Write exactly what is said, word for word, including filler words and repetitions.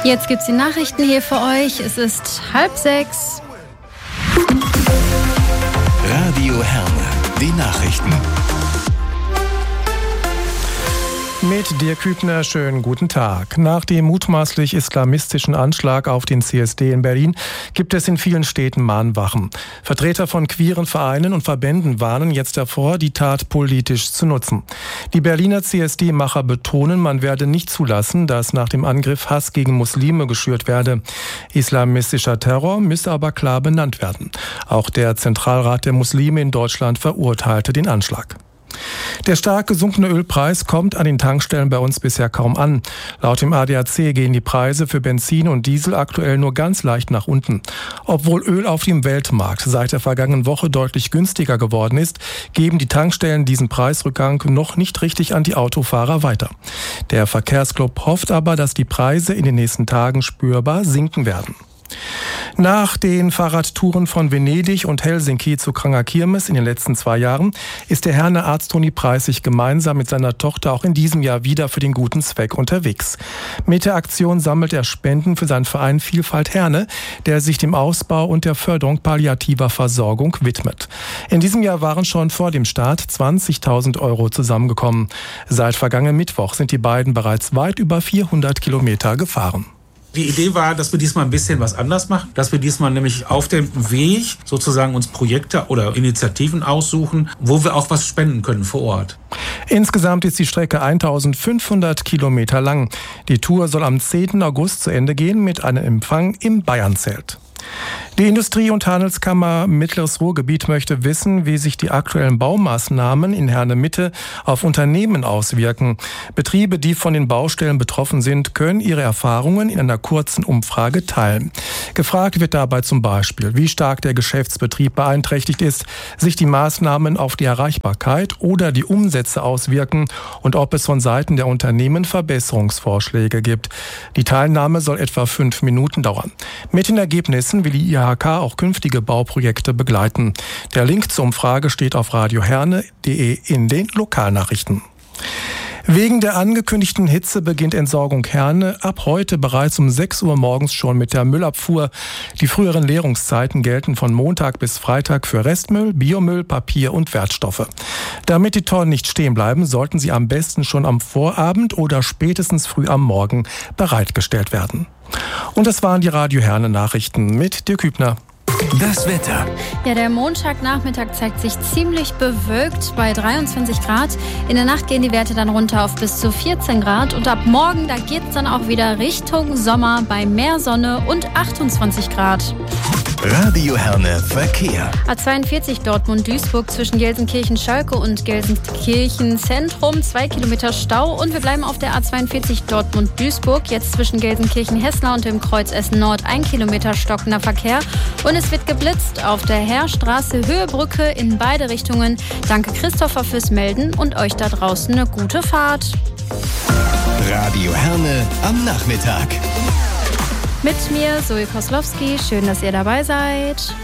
Jetzt gibt's die Nachrichten hier für euch. Es ist halb sechs. Radio Herne, die Nachrichten. Mit Dirk Hübner, schönen guten Tag. Nach dem mutmaßlich islamistischen Anschlag auf den C S D in Berlin gibt es in vielen Städten Mahnwachen. Vertreter von queeren Vereinen und Verbänden warnen jetzt davor, die Tat politisch zu nutzen. Die Berliner C S D-Macher betonen, man werde nicht zulassen, dass nach dem Angriff Hass gegen Muslime geschürt werde. Islamistischer Terror müsse aber klar benannt werden. Auch der Zentralrat der Muslime in Deutschland verurteilte den Anschlag. Der stark gesunkene Ölpreis kommt an den Tankstellen bei uns bisher kaum an. Laut dem A D A C gehen die Preise für Benzin und Diesel aktuell nur ganz leicht nach unten. Obwohl Öl auf dem Weltmarkt seit der vergangenen Woche deutlich günstiger geworden ist, geben die Tankstellen diesen Preisrückgang noch nicht richtig an die Autofahrer weiter. Der Verkehrsclub hofft aber, dass die Preise in den nächsten Tagen spürbar sinken werden. Nach den Fahrradtouren von Venedig und Helsinki zu Kranger Kirmes in den letzten zwei Jahren ist der Herner Arzt Toni Preissig gemeinsam mit seiner Tochter auch in diesem Jahr wieder für den guten Zweck unterwegs. Mit der Aktion sammelt er Spenden für seinen Verein Vielfalt Herne, der sich dem Ausbau und der Förderung palliativer Versorgung widmet. In diesem Jahr waren schon vor dem Start zwanzigtausend Euro zusammengekommen. Seit vergangenen Mittwoch sind die beiden bereits weit über vierhundert Kilometer gefahren. Die Idee war, dass wir diesmal ein bisschen was anders machen, dass wir diesmal nämlich auf dem Weg sozusagen uns Projekte oder Initiativen aussuchen, wo wir auch was spenden können vor Ort. Insgesamt ist die Strecke eintausendfünfhundert Kilometer lang. Die Tour soll am zehnten August zu Ende gehen mit einem Empfang im Bayernzelt. Die Industrie- und Handelskammer Mittleres Ruhrgebiet möchte wissen, wie sich die aktuellen Baumaßnahmen in Herne-Mitte auf Unternehmen auswirken. Betriebe, die von den Baustellen betroffen sind, können ihre Erfahrungen in einer kurzen Umfrage teilen. Gefragt wird dabei zum Beispiel, wie stark der Geschäftsbetrieb beeinträchtigt ist, sich die Maßnahmen auf die Erreichbarkeit oder die Umsätze auswirken und ob es von Seiten der Unternehmen Verbesserungsvorschläge gibt. Die Teilnahme soll etwa fünf Minuten dauern. Mit den Ergebnissen will die I H K auch künftige Bauprojekte begleiten. Der Link zur Umfrage steht auf radioherne punkt de in den Lokalnachrichten. Wegen der angekündigten Hitze beginnt Entsorgung Herne ab heute bereits um sechs Uhr morgens schon mit der Müllabfuhr. Die früheren Leerungszeiten gelten von Montag bis Freitag für Restmüll, Biomüll, Papier und Wertstoffe. Damit die Tonnen nicht stehen bleiben, sollten sie am besten schon am Vorabend oder spätestens früh am Morgen bereitgestellt werden. Und das waren die Radio Herne Nachrichten mit Dirk Hübner. Das Wetter. Ja, der Montagnachmittag zeigt sich ziemlich bewölkt bei dreiundzwanzig Grad. In der Nacht gehen die Werte dann runter auf bis zu vierzehn Grad. Und ab morgen, da geht es dann auch wieder Richtung Sommer bei mehr Sonne und achtundzwanzig Grad. Radio Herne Verkehr. A zweiundvierzig Dortmund-Duisburg zwischen Gelsenkirchen-Schalke und Gelsenkirchen-Zentrum. Zwei Kilometer Stau. Und wir bleiben auf der A zweiundvierzig Dortmund-Duisburg. Jetzt zwischen Gelsenkirchen-Hessler und dem Kreuz Essen-Nord. Ein Kilometer stockender Verkehr. Und es wird geblitzt auf der Heerstraße Höhebrücke in beide Richtungen. Danke Christopher fürs Melden und euch da draußen eine gute Fahrt. Radio Herne am Nachmittag. Mit mir Zoe Koslowski. Schön, dass ihr dabei seid.